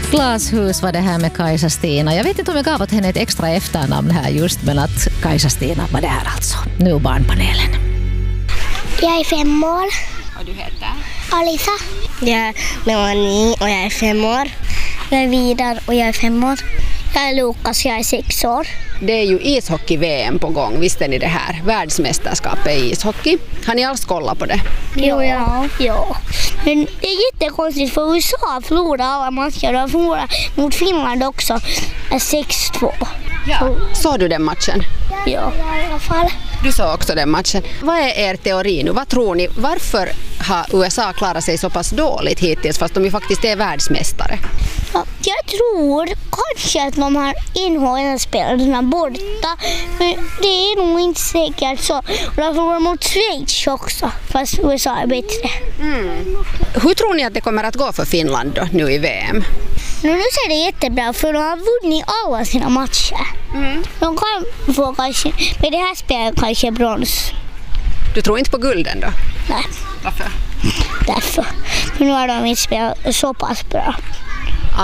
Glashus var det här med Kajsa-Stina. Jag vet inte om jag gav åt henne ett extra efternamn här just, men att Kajsa-Stina var det här alltså. Nu barnpanelen. Jag är 5 år. Och du heter? Alisa. Jag är Melanie och jag är 5 år. Jag är Vidar och jag är 5 år. Jag är Lukas, jag är 6 år. Det är ju ishockey-VM på gång, visste ni det här? Världsmästerskapet i ishockey. Har ni alls kollat på det? Ja. Men det är jättekonstigt för USA förlorar alla matcher. De förlorar mot Finland också. 6-2. Ja. Såg du den matchen? Ja, i alla fall. Du såg också den matchen. Vad är er teori nu? Vad tror ni? Varför har USA klarat sig så pass dåligt hittills fast de ju faktiskt är världsmästare? Ja, jag tror kanske att de har NHL-spelarna borta. Men det är nog inte säkert så. Och de förlorar mot Schweiz också, fast USA är bättre. Hur tror ni att det kommer att gå för Finland då, nu i VM? Nu ser det jättebra för de har vunnit alla sina matcher. De kan få kanske, med det här spelet kanske brons. Du tror inte på gulden då? Nej. Varför? Därför. Men nu har de inte spelat så pass bra.